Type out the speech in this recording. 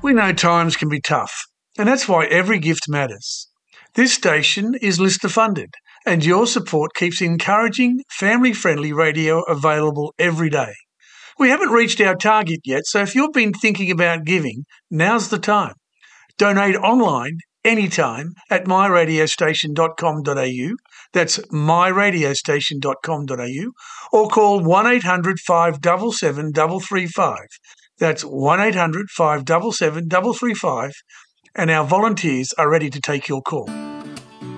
We know times can be tough, and that's why every gift matters. This station is listener funded, and your support keeps encouraging family-friendly radio available every day. We haven't reached our target yet, so if you've been thinking about giving, now's the time. Donate online anytime at myradiostation.com.au, that's myradiostation.com.au, or call 1800 577 335. That's 1800 577 335, and our volunteers are ready to take your call.